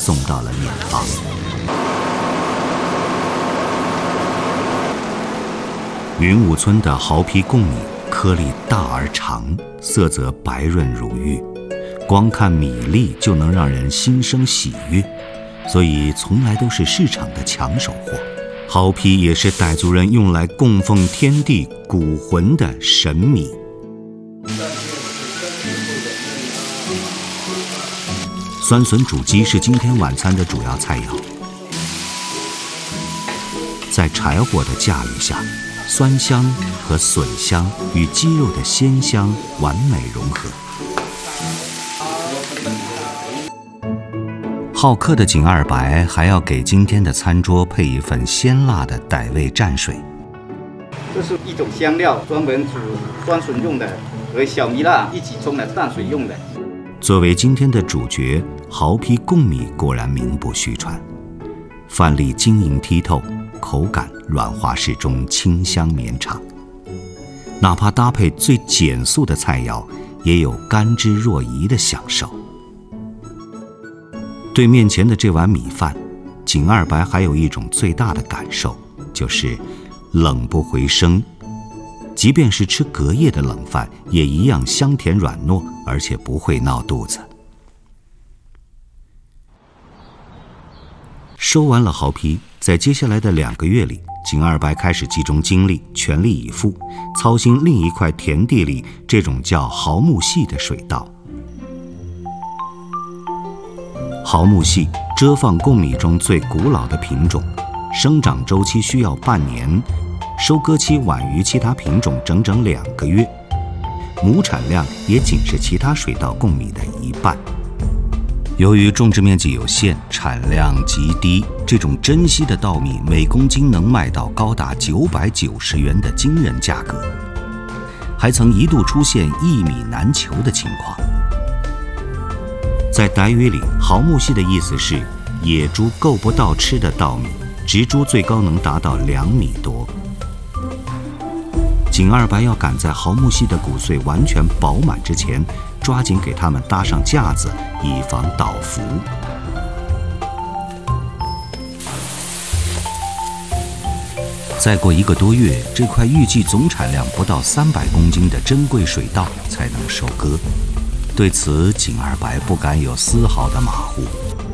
送到了缅方。云雾村的毫坯贡米颗粒大而长，色泽白润如玉，光看米粒就能让人心生喜悦，所以从来都是市场的抢手货。毫坯也是傣族人用来供奉天地谷魂的神米。酸笋煮鸡是今天晚餐的主要菜肴。在柴火的驾驭下，酸香和笋香与鸡肉的鲜香完美融合。好客的景二白还要给今天的餐桌配一份鲜辣的傣味蘸水。 这是一种香料，专门煮酸笋用的，和小米辣一起冲的淡水用的。 作为今天的主角，毫坯贡米果然名不虚传，饭粒晶莹剔透，口感软滑适中，清香绵长。哪怕搭配最简素的菜肴，也有甘之若饴的享受。对面前的这碗米饭，景二白还有一种最大的感受，就是冷不回生。即便是吃隔夜的冷饭，也一样香甜软糯，而且不会闹肚子。收完了毫坯，在接下来的2个月里，景二白开始集中精力，全力以赴，操心另一块田地里这种叫毫木细的水稻。毫木细，遮放贡米中最古老的品种，生长周期需要半年，收割期晚于其他品种整整2个月，亩产量也仅是其他水稻贡米的1半。由于种植面积有限，产量极低，这种珍稀的稻米每公斤能卖到高达990元的惊人价格，还曾一度出现一米难求的情况。在傣语里，毫木细的意思是野猪够不到吃的稻米，植株最高能达到2米多。景二白要赶在毫木细的谷穗完全饱满之前，抓紧给它们搭上架子，以防倒伏。再过1个多月，这块预计总产量不到300公斤的珍贵水稻才能收割。对此，景二白不敢有丝毫的马虎。